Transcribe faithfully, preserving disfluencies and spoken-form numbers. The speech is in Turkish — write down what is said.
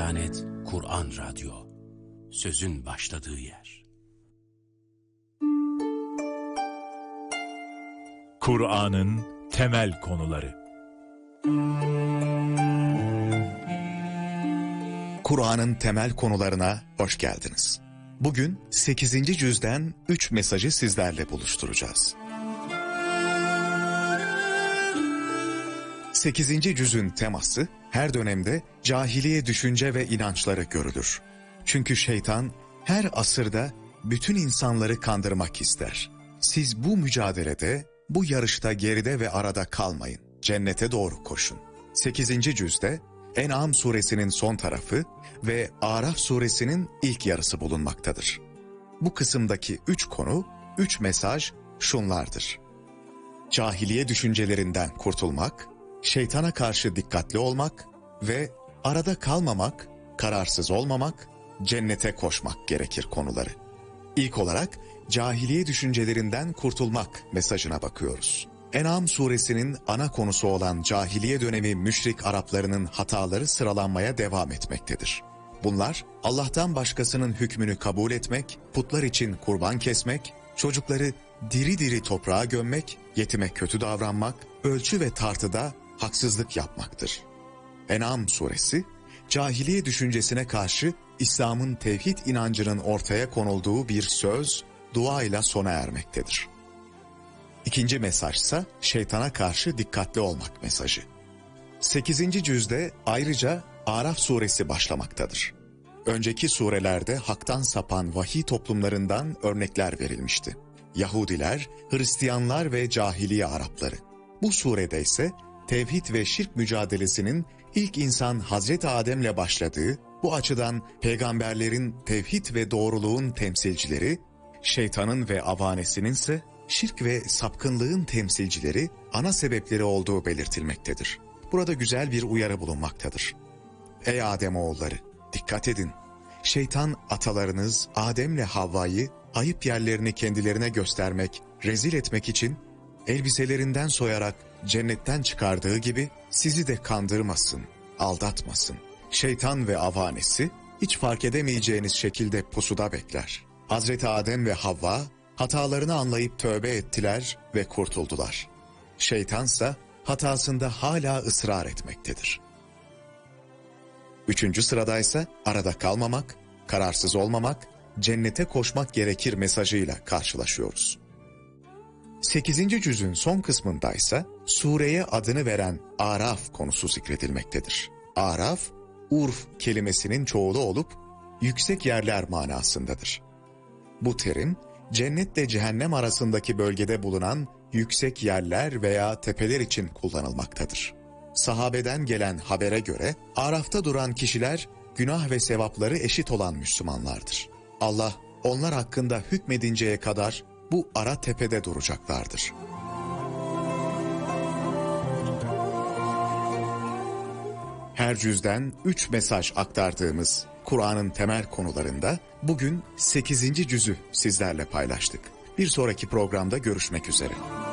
Diyanet Kur'an Radyo, sözün başladığı yer. Kur'an'ın temel konuları. Kur'an'ın temel konularına hoş geldiniz. Bugün sekizinci cüzden üç mesajı sizlerle buluşturacağız. sekizinci cüzün teması her dönemde cahiliye düşünce ve inançları görülür. Çünkü şeytan her asırda bütün insanları kandırmak ister. Siz bu mücadelede, bu yarışta geride ve arada kalmayın. Cennete doğru koşun. sekizinci cüzde En'am suresinin son tarafı ve Araf suresinin ilk yarısı bulunmaktadır. Bu kısımdaki üç konu, üç mesaj şunlardır. Cahiliye düşüncelerinden kurtulmak, şeytana karşı dikkatli olmak ve arada kalmamak, kararsız olmamak, cennete koşmak gerekir konuları. İlk olarak cahiliye düşüncelerinden kurtulmak mesajına bakıyoruz. En'am suresinin ana konusu olan cahiliye dönemi müşrik Araplarının hataları sıralanmaya devam etmektedir. Bunlar Allah'tan başkasının hükmünü kabul etmek, putlar için kurban kesmek, çocukları diri diri toprağa gömmek, yetime kötü davranmak, ölçü ve tartıda haksızlık yapmaktır. En'am suresi, cahiliye düşüncesine karşı İslam'ın tevhid inancının ortaya konulduğu bir söz, dua ile sona ermektedir. İkinci mesajsa şeytana karşı dikkatli olmak mesajı. sekizinci cüzde ayrıca Araf suresi başlamaktadır. Önceki surelerde haktan sapan vahiy toplumlarından örnekler verilmişti. Yahudiler, Hristiyanlar ve cahiliye Arapları. Bu surede ise tevhid ve şirk mücadelesinin ilk insan Hazreti Adem'le başladığı, bu açıdan peygamberlerin tevhid ve doğruluğun temsilcileri, şeytanın ve avanesinin ise şirk ve sapkınlığın temsilcileri, ana sebepleri olduğu belirtilmektedir. Burada güzel bir uyarı bulunmaktadır. Ey Ademoğulları, dikkat edin. Şeytan atalarınız Adem'le Havva'yı ayıp yerlerini kendilerine göstermek, rezil etmek için elbiselerinden soyarak cennetten çıkardığı gibi sizi de kandırmasın, aldatmasın. Şeytan ve avanesi hiç fark edemeyeceğiniz şekilde pusuda bekler. Hazreti Adem ve Havva hatalarını anlayıp tövbe ettiler ve kurtuldular. Şeytansa hatasında hala ısrar etmektedir. Üçüncü sıradaysa arada kalmamak, kararsız olmamak, cennete koşmak gerekir mesajıyla karşılaşıyoruz. sekizinci cüzün son kısmındaysa sureye adını veren Araf konusu zikredilmektedir. Araf, urf kelimesinin çoğulu olup yüksek yerler manasındadır. Bu terim, cennetle cehennem arasındaki bölgede bulunan yüksek yerler veya tepeler için kullanılmaktadır. Sahabeden gelen habere göre Araf'ta duran kişiler günah ve sevapları eşit olan Müslümanlardır. Allah onlar hakkında hükmedinceye kadar bu ara tepede duracaklardır. Her cüzden üç mesaj aktardığımız Kur'an'ın temel konularında bugün sekizinci cüzü sizlerle paylaştık. Bir sonraki programda görüşmek üzere.